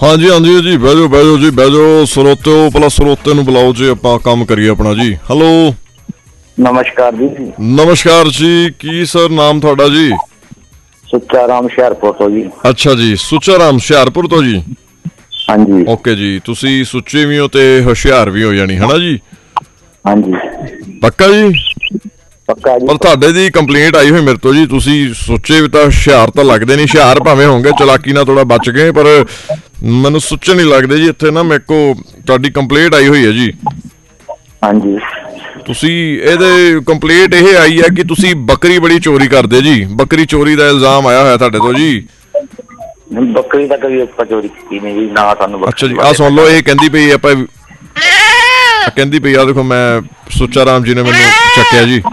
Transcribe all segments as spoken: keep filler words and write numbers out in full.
हाँ जी हाँ जी जी बह जाओ बह जाओ जी बह जाओ ਸਰੋਤਿਓ ਭਲਾ ਸਰੋਤੇ ਨੂੰ ਬੁਲਾਓ ਜੀ ਆਪਾਂ ਕੰਮ ਕਰੀਏ ਆਪਣਾ ਜੀ। ਹੈਲੋ ਨਮਸਕਾਰ ਜੀ। ਨਮਸਕਾਰ ਜੀ, ਕੀ ਸਰ ਨਾਮ ਤੁਹਾਡਾ ਜੀ? ਸੁੱਚਾ ਰਾਮ ਹੁਸ਼ਿਆਰਪੁਰ ਤੋਂ ਜੀ। ਅੱਛਾ ਜੀ, ਸੁੱਚਾ ਰਾਮ ਹੁਸ਼ਿਆਰਪੁਰ ਤੋਂ ਜੀ। ਹਾਂਜੀ ਓਕੇ ਜੀ, ਤੁਸੀਂ ਸੁੱਚੇ ਵੀ ਹੋ ਤੇ ਹੁਸ਼ਿਆਰ ਵੀ ਹੋ ਜਾਣੀ ਹਨਾ ਜੀ? ਹਾਂਜੀ ਪੱਕਾ ਜੀ? ਪੱਕਾ ਜੀ। ਪਰ ਤੁਹਾਡੇ ਦੀ ਕੰਪਲੇਂਟ ਆਈ ਹੋਈ ਮੇਰੇ ਤੋਂ ਜੀ, ਤੁਸੀਂ ਸੁੱਚੇ ਵੀ ਤਾਂ ਹੁਸ਼ਿਆਰ ਤਾਂ ਲੱਗਦੇ ਨਹੀਂ। ਹੁਸ਼ਿਆਰ ਭਾਵੇਂ ਹੋਣਗੇ, ਚਲਾਕੀ ਨਾਲ ਥੋੜਾ ਬਚ ਗਏ, ਪਰ ਮੈਨੂੰ ਸੁੱਚੇ ਨਹੀਂ ਲੱਗਦੇ ਜੀ। ਇੱਥੇ ਨਾ ਮੇਰੇ ਕੋ ਤੁਹਾਡੀ ਕੰਪਲੇਂਟ ਆਈ ਹੋਈ ਹੈ ਜੀ। ਹਾਂਜੀ ਤੁਸੀਂ ਇਹਦੇ ਕੰਪਲੇਂਟ ਇਹ ਆਈ ਹੈ ਕਿ ਤੁਸੀਂ ਬੱਕਰੀ ਬੜੀ ਚੋਰੀ ਕਰਦੇ ਜੀ। ਬੱਕਰੀ ਚੋਰੀ ਦਾ ਇਲਜ਼ਾਮ ਆਇਆ ਹੋਇਆ ਤੁਹਾਡੇ ਤੋਂ ਜੀ। ਬੱਕਰੀ ਤਾਂ ਕਦੀ ਆਪਾਂ ਚੋਰੀ ਕੀਤੀ ਨਹੀਂ ਜੀ ਨਾ ਸਾਨੂੰ। ਅੱਛਾ ਜੀ, ਆਹ ਸੁਣ ਲਓ, ਇਹ ਕਹਿੰਦੀ ਪਈ ਆਪਾਂ ਕਹਿੰਦੀ ਪਈ ਆ ਦੇਖੋ, ਮੈਂ ਸੁੱਚਾ ਰਾਮ ਜੀ ਨੇ ਮੈਨੂੰ ਚੱਕਿਆ ਜੀ।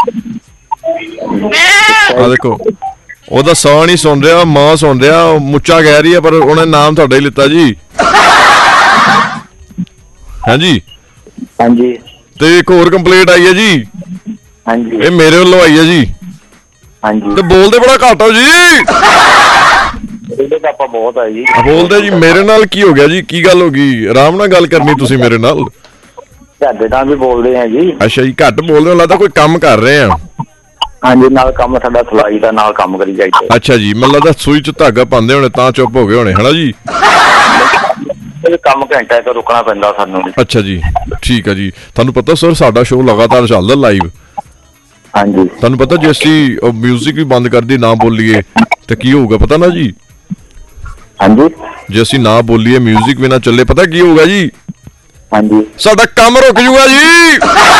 ਆ ਦੇਖੋ, ਉਹਦਾ ਸਾਹ ਨਹੀਂ ਸੁਣ ਰਿਹਾ, ਮਾਂ ਸੁਣ ਰਿਹਾ, ਮੁੱਚਾ ਕਹਿ ਰਹੀ ਹੈ, ਪਰ ਉਹਨੇ ਨਾਮ ਤੁਹਾਡਾ ਹੀ ਲਿੱਤਾ ਜੀ। ਹਾਂਜੀ ਹਾਂਜੀ ਤੇ ਇੱਕ ਹੋਰ ਕੰਪਲੇਂਟ ਆਈ ਹੈ ਜੀ। ਹਾਂਜੀ ਇਹ ਮੇਰੇ ਵੱਲੋਂ ਆਈ ਹੈ ਜੀ। ਹਾਂਜੀ ਤੇ ਬੋਲਦੇ ਬੜਾ ਘੱਟ ਹੋ ਜੀ। ਇਹਦੇ ਤਾਂ ਆਪਾਂ ਬਹੁਤ ਆ ਜੀ। ਬੋਲਦੇ ਜੀ। ਮੇਰੇ ਨਾਲ ਕੀ ਹੋ ਗਿਆ ਜੀ? ਕੀ ਗੱਲ ਹੋ ਗਈ? ਆਰਾਮ ਨਾਲ ਗੱਲ ਕਰਨੀ ਤੁਸੀਂ ਮੇਰੇ ਨਾਲ। ਤੁਹਾਡੇ ਨਾਲ ਵੀ ਬੋਲਦੇ ਆ ਜੀ। ਅੱਛਾ ਜੀ, ਘੱਟ ਬੋਲਦੇ ਹੋ, ਲੱਗਦਾ ਕੋਈ ਕੰਮ ਕਰ ਰਹੇ ਆ। ਹਾਂਜੀ, ਨਾਲ ਕੰਮ ਸਾਡਾ ਸਿਲਾਈ ਦਾ ਨਾਲ ਕੰਮ ਕਰੀ ਜਾਈਦਾ। ਅੱਛਾ ਜੀ, ਮੈਨੂੰ ਲੱਗਦਾ ਸੂਈ ਚ ਧਾਗਾ ਪਾਉਂਦੇ ਹੋਣੇ ਤਾਂ ਚੁੱਪ ਹੋ ਗਏ ਹੋਣੇ ਹਨਾ ਜੀ? ਇਹ ਕੰਮ ਘੰਟਾ ਤੋਂ ਰੁਕਣਾ ਪੈਂਦਾ ਸਾਨੂੰ। ਅੱਛਾ ਜੀ, ਠੀਕ ਹੈ ਜੀ। ਤੁਹਾਨੂੰ ਪਤਾ ਸਰ, ਸਾਡਾ ਸ਼ੋਅ ਲਗਾਤਾਰ ਚੱਲਦਾ ਲਾਈਵ। ਹਾਂਜੀ ਤੁਹਾਨੂੰ ਪਤਾ ਜੇ ਅਸੀਂ ਮਿਊਜ਼ਿਕ ਵੀ ਬੰਦ ਕਰਦੀ ਨਾ ਬੋਲੀਏ ਤੇ ਕੀ ਹੋਊਗਾ ਪਤਾ ਨਾ ਜੀ? ਹਾਂਜੀ ਜੇ ਅਸੀਂ ਨਾ ਬੋਲੀਏ, ਮਿਊਜ਼ਿਕ ਵੀ ਨਾ ਚੱਲੇ, ਪਤਾ ਕੀ ਹੋਊਗਾ ਜੀ? ਹਾਂਜੀ ਸਾਡਾ ਕੰਮ ਰੁਕ ਜੂਗਾ ਜੀ।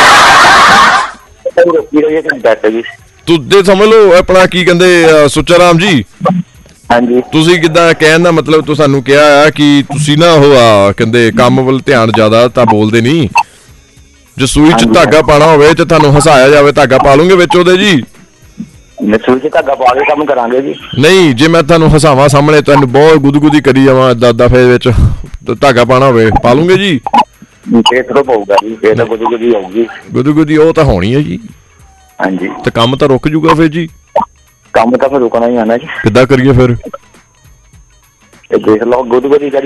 ਰੋਕੀ ਰਹੀ ਹੈ ਘੰਟਾ ਜੀ। ਤੁਸੀਂ ਸਮਝ ਲਓ ਆਪਣਾ ਕੀ ਕਹਿੰਦੇ ਸੁੱਚਾ ਰਾਮ ਜੀ। ਹਾਂਜੀ ਤੁਸੀਂ ਕਿੱਦਾਂ ਕਹਿਣ ਦਾ ਮਤਲਬ ਤੋਂ ਸਾਨੂੰ ਕਿਹਾ ਆ ਕਿ ਤੁਸੀਂ ਨਾ ਉਹ ਆ ਕਹਿੰਦੇ ਕੰਮ ਵੱਲ ਧਿਆਨ ਜ਼ਿਆਦਾ ਤਾਂ ਬੋਲਦੇ ਨਹੀਂ। ਜੇ ਸੂਈ ਚ ਧਾਗਾ ਪਾਣਾ ਹੋਵੇ ਤੇ ਤੁਹਾਨੂੰ ਹਸਾਇਆ ਜਾਵੇ, ਧਾਗਾ ਪਾ ਲੂੰਗੇ ਵਿੱਚ ਉਹਦੇ ਜੀ? ਸੂਈ ਚ ਧਾਗਾ ਪਾ ਕੇ ਕੰਮ ਕਰਾਂਗੇ ਜੀ। ਨਹੀਂ, ਜੇ ਮੈਂ ਤੁਹਾਨੂੰ ਹਸਾਵਾਂ ਸਾਹਮਣੇ, ਤੁਹਾਨੂੰ ਬਹੁਤ ਗੁਦਗੁਦੀ ਕਰੀ ਜਾਵਾਂ ਏਦਾਂ ਏਦਾਂ, ਫਿਰ ਵਿੱਚ ਧਾਗਾ ਪਾਣਾ ਹੋਵੇ, ਪਾ ਲੂੰਗੇ ਜੀ? ਫੇਰ ਤੋਂ ਪਊਗਾ ਜੀ, ਫੇਰ ਤਾਂ ਗੁਦਗੁਦੀ ਆਊਗੀ। ਗੁਦਗੁਦੀ ਉਹ ਤਾਂ ਹੋਣੀ ਹੈ ਜੀ। ਹਾਂਜੀ ਤੇ ਕੰਮ ਤਾਂ ਰੁਕ ਜੂਗਾ ਫਿਰ ਜੀ? ਕੰਮ ਤਾਂ ਫਿਰ ਰੁਕਣਾ ਹੀ ਆਣਾ ਜੀ। ਕਿੱਦਾਂ ਕਰੀਏ ਫਿਰ? ਇਹ ਦੇਖ ਲਓ, ਗੁਦਗੁਦੀ ਕਰੀ